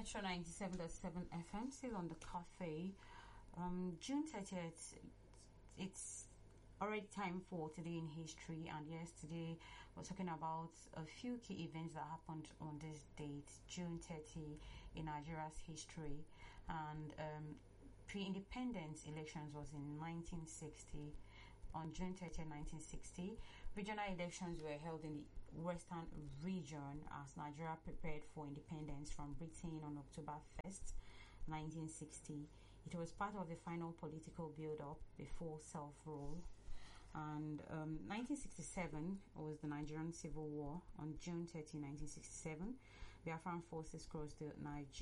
Metro 97.7 FM, still on the cafe. June 30th, it's already time for Today in History, and yesterday we're talking about a few key events that happened on this date, June 30, in Nigeria's history. And pre-independence elections was in 1960. On June 30, 1960, regional elections were held in the Western region as Nigeria prepared for independence from Britain on October 1st, 1960. It was part of the final political build-up before self-rule. And 1967 was the Nigerian Civil War. On June 30, 1967, Biafran forces crossed the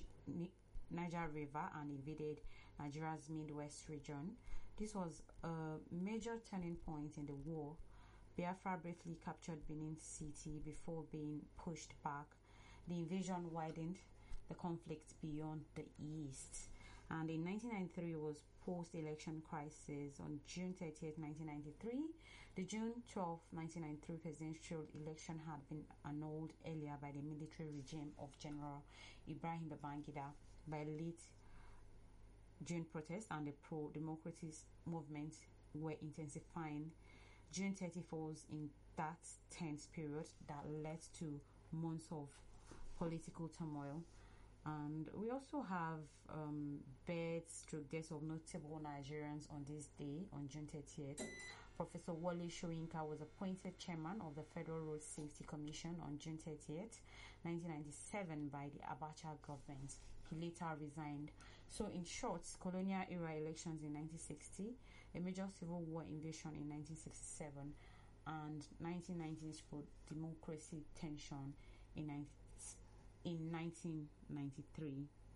Niger River and invaded Nigeria's Midwest region. This was a major turning point in the war. Biafra briefly captured Benin City before being pushed back. The invasion widened the conflict beyond the east. And in 1993 was post-election crisis. On June 30th, 1993, the June 12th, 1993 presidential election had been annulled earlier by the military regime of General Ibrahim Babangida. By late June protests and the pro-democracy movement were intensifying. June 30 falls in that tense period that led to months of political turmoil. And we also have deaths of notable Nigerians on this day, on June 30th. Professor Wole Soyinka was appointed chairman of the Federal Road Safety Commission on June 30th, 1997 by the Abacha government. He later resigned. So in short, colonial era elections in 1960, a major civil war invasion in 1967, and 1990s pro-democracy tension in 1993.